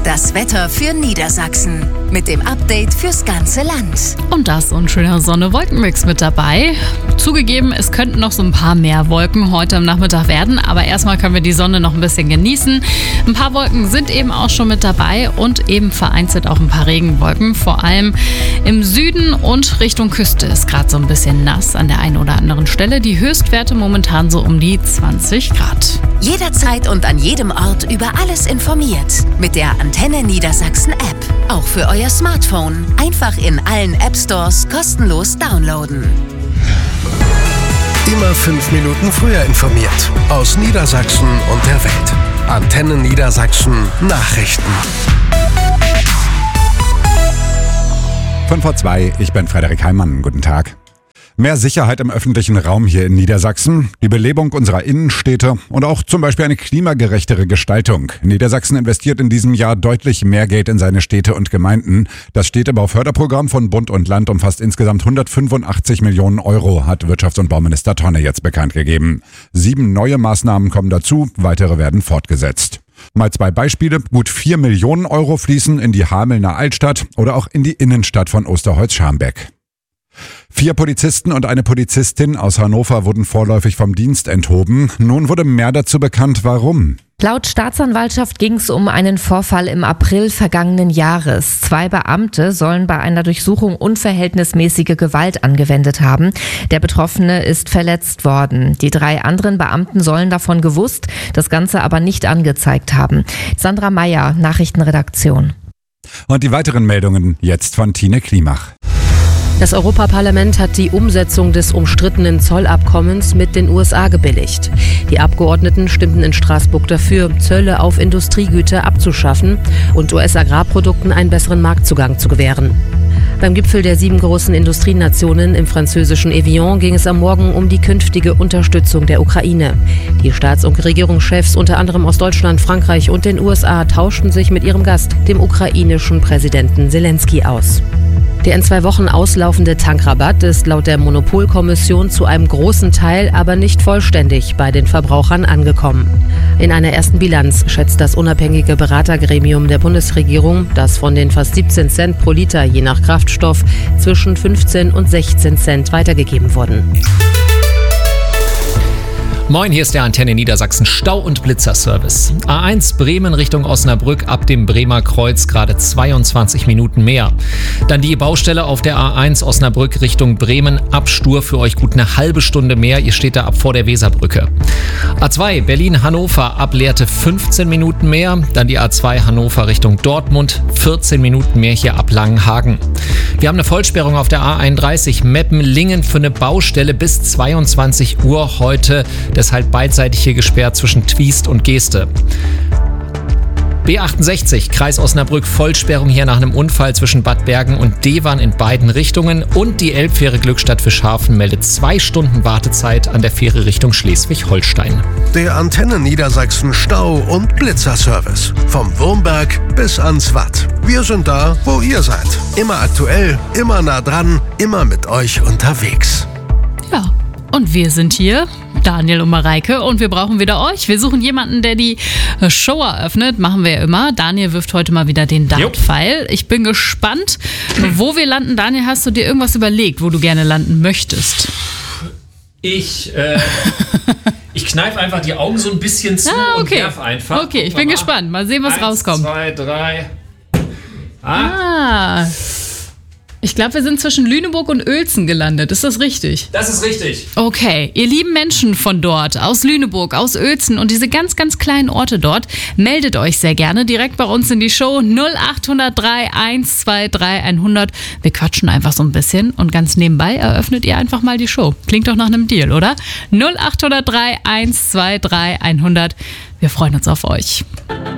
Das Wetter für Niedersachsen mit dem Update fürs ganze Land. Und da ist so ein schöner Sonne-Wolken-Mix mit dabei. Zugegeben, es könnten noch so ein paar mehr Wolken heute am Nachmittag werden, aber erstmal können wir die Sonne noch ein bisschen genießen. Ein paar Wolken sind eben auch schon mit dabei und eben vereinzelt auch ein paar Regenwolken. Vor allem im Süden und Richtung Küste ist gerade so ein bisschen nass an der einen oder anderen Stelle. Die Höchstwerte momentan so um die 20 Grad. Jederzeit und an jedem Ort über alles informiert. Mit der Antenne Niedersachsen App. Auch für euer Smartphone. Einfach in allen App-Stores kostenlos downloaden. Immer 5 Minuten früher informiert. Aus Niedersachsen und der Welt. Antenne Niedersachsen Nachrichten. 5:02, ich bin Frederik Heimann. Guten Tag. Mehr Sicherheit im öffentlichen Raum hier in Niedersachsen, die Belebung unserer Innenstädte und auch zum Beispiel eine klimagerechtere Gestaltung. Niedersachsen investiert in diesem Jahr deutlich mehr Geld in seine Städte und Gemeinden. Das Städtebauförderprogramm von Bund und Land umfasst insgesamt 185 Millionen Euro, hat Wirtschafts- und Bauminister Tonne jetzt bekannt gegeben. 7 neue Maßnahmen kommen dazu, weitere werden fortgesetzt. Mal 2 Beispiele. Gut 4 Millionen Euro fließen in die Hamelner Altstadt oder auch in die Innenstadt von Osterholz-Scharmbeck. 4 Polizisten und eine Polizistin aus Hannover wurden vorläufig vom Dienst enthoben. Nun wurde mehr dazu bekannt, warum. Laut Staatsanwaltschaft ging es um einen Vorfall im April vergangenen Jahres. 2 Beamte sollen bei einer Durchsuchung unverhältnismäßige Gewalt angewendet haben. Der Betroffene ist verletzt worden. Die 3 anderen Beamten sollen davon gewusst, das Ganze aber nicht angezeigt haben. Sandra Meyer, Nachrichtenredaktion. Und die weiteren Meldungen jetzt von Tine Klimach. Das Europaparlament hat die Umsetzung des umstrittenen Zollabkommens mit den USA gebilligt. Die Abgeordneten stimmten in Straßburg dafür, Zölle auf Industriegüter abzuschaffen und US-Agrarprodukten einen besseren Marktzugang zu gewähren. Beim Gipfel der 7 großen Industrienationen im französischen Evian ging es am Morgen um die künftige Unterstützung der Ukraine. Die Staats- und Regierungschefs unter anderem aus Deutschland, Frankreich und den USA tauschten sich mit ihrem Gast, dem ukrainischen Präsidenten Zelensky, aus. Der in 2 Wochen auslaufende Tankrabatt ist laut der Monopolkommission zu einem großen Teil, aber nicht vollständig bei den Verbrauchern angekommen. In einer ersten Bilanz schätzt das unabhängige Beratergremium der Bundesregierung, dass von den fast 17 Cent pro Liter je nach Kraftstoff zwischen 15 und 16 Cent weitergegeben wurden. Moin, hier ist der Antenne Niedersachsen Stau- und Blitzerservice. A1 Bremen Richtung Osnabrück ab dem Bremer Kreuz gerade 22 Minuten mehr. Dann die Baustelle auf der A1 Osnabrück Richtung Bremen ab Stur für euch gut eine halbe Stunde mehr. Ihr steht da ab vor der Weserbrücke. A2 Berlin-Hannover ab Lehrte 15 Minuten mehr. Dann die A2 Hannover Richtung Dortmund 14 Minuten mehr hier ab Langenhagen. Wir haben eine Vollsperrung auf der A31 Meppen-Lingen für eine Baustelle bis 22 Uhr heute. Deshalb beidseitig hier gesperrt zwischen Twiest und Geeste. B68, Kreis Osnabrück, Vollsperrung hier nach einem Unfall zwischen Bad Bergen und Devern in beiden Richtungen. Und die Elbfähre Glückstadt Fischhafen meldet 2 Stunden Wartezeit an der Fähre Richtung Schleswig-Holstein. Der Antenne Niedersachsen Stau- und Blitzerservice. Vom Wurmberg bis ans Watt. Wir sind da, wo ihr seid. Immer aktuell, immer nah dran, immer mit euch unterwegs. Ja, und wir sind hier, Daniel und Mareike, und wir brauchen wieder euch. Wir suchen jemanden, der die Show eröffnet. Machen wir ja immer. Daniel wirft heute mal wieder den Dartpfeil. Ich bin gespannt, wo wir landen. Daniel, hast du dir irgendwas überlegt, wo du gerne landen möchtest? Ich kneife einfach die Augen so ein bisschen zu und werf einfach. Okay, ich bin gespannt. Mal sehen, was rauskommt. 1, 2, 3. Ich glaube, wir sind zwischen Lüneburg und Uelzen gelandet. Ist das richtig? Das ist richtig. Okay, ihr lieben Menschen von dort, aus Lüneburg, aus Uelzen und diese ganz, ganz kleinen Orte dort, meldet euch sehr gerne direkt bei uns in die Show 0803 123 100. Wir quatschen einfach so ein bisschen und ganz nebenbei eröffnet ihr einfach mal die Show. Klingt doch nach einem Deal, oder? 0803 123 100. Wir freuen uns auf euch.